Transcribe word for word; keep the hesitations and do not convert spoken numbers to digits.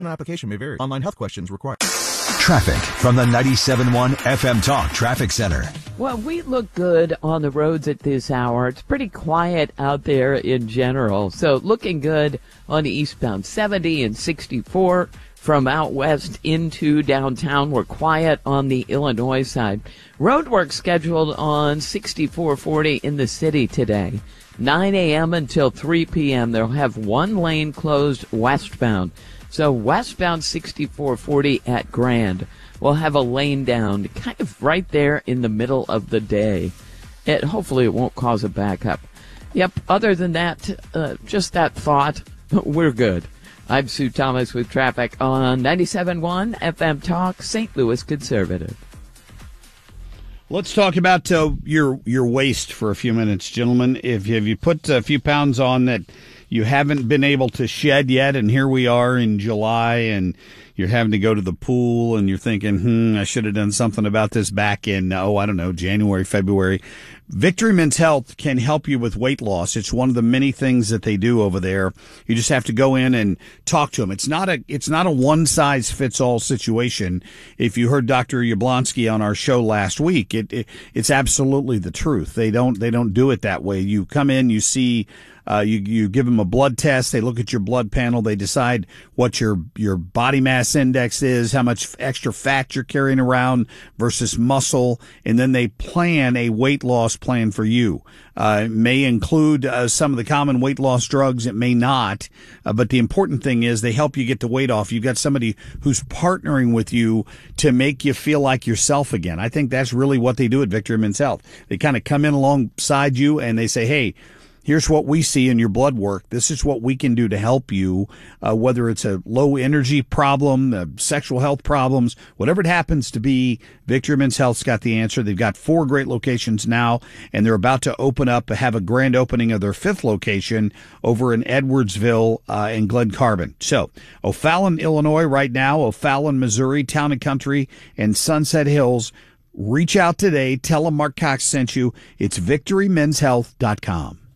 An application may vary. Online health questions required. Traffic from the ninety-seven point one F M Talk Traffic Center. Well, we look good on the roads at this hour. It's pretty quiet out there in general. So looking good on eastbound seventy and sixty-four from out west into downtown. We're quiet on the Illinois side. Road work scheduled on sixty-four forty in the city today. nine a.m. until three p.m. They'll have one lane closed westbound. So westbound sixty-four forty at Grand will have a lane down kind of right there in the middle of the day. It hopefully it won't cause a backup. Yep, other than that, uh, just that thought, we're good. I'm Sue Thomas with traffic on ninety-seven point one F M Talk, Saint Louis Conservative. Let's talk about uh, your your waist for a few minutes, gentlemen. If you, if you put a few pounds on that you haven't been able to shed yet, and here we are in July, and you're having to go to the pool, and you're thinking, hmm, I should have done something about this back in, oh, I don't know, January, February. Victory Men's Health can help you with weight loss. It's one of the many things that they do over there. You just have to go in and talk to them. It's not a, it's not a one-size-fits-all situation. If you heard Doctor Yablonsky on our show last week, it, it it's absolutely the truth. They don't, they don't do it that way. You come in, you see, Uh, you, you give them a blood test. They look at your blood panel. They decide what your, your body mass index is, how much extra fat you're carrying around versus muscle. And then they plan a weight loss plan for you. Uh, it may include uh, some of the common weight loss drugs. It may not. Uh, but the important thing is they help you get the weight off. You've got somebody who's partnering with you to make you feel like yourself again. I think that's really what they do at Victory Men's Health. They kind of come in alongside you and they say, hey, here's what we see in your blood work. This is what we can do to help you, uh, whether it's a low energy problem, uh, sexual health problems, whatever it happens to be. Victory Men's Health's got the answer. They've got four great locations now, and they're about to open up, have a grand opening of their fifth location over in Edwardsville uh, and Glen Carbon. So O'Fallon, Illinois right now, O'Fallon, Missouri, Town and Country, and Sunset Hills. Reach out today. Tell them Mark Cox sent you. It's victory men's health dot com.